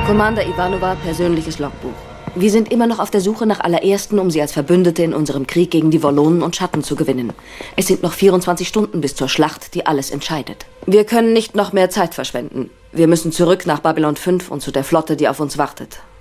Commander Ivanova, persönliches Logbuch. Wir sind immer noch auf der Suche nach allerersten, um sie als Verbündete in unserem Krieg gegen die Wollonen und Schatten zu gewinnen. Es sind noch 24 Stunden bis zur Schlacht, die alles entscheidet. Wir können nicht noch mehr Zeit verschwenden. Wir müssen zurück nach Babylon 5 und zu der Flotte, die auf uns wartet.